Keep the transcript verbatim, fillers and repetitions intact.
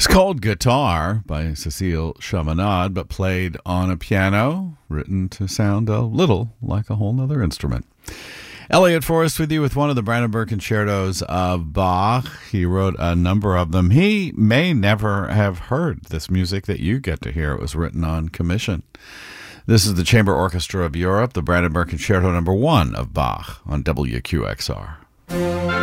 called Guitar by Cecile Chaminade, but played on a piano, written to sound a little like a whole nother instrument. Elliot Forrest with you with one of the Brandenburg Concertos of Bach. He wrote a number of them. He may never have heard this music that you get to hear. It was written on commission. This is the Chamber Orchestra of Europe, the Brandenburg Concerto number one of Bach on W Q X R.